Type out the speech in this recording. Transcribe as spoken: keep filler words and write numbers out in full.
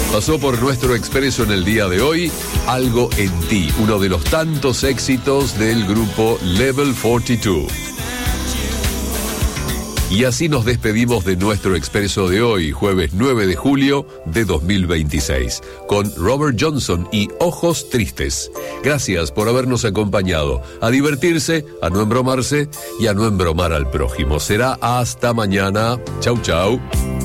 Pasó por nuestro expreso en el día de hoy, Algo en ti, uno de los tantos éxitos del grupo Level cuarenta y dos. Y así nos despedimos de nuestro expreso de hoy, jueves nueve de julio de dos mil veintiséis, con Robert Johnson y Ojos Tristes. Gracias por habernos acompañado, a divertirse, a no embromarse y a no embromar al prójimo. Será hasta mañana. Chau, chau.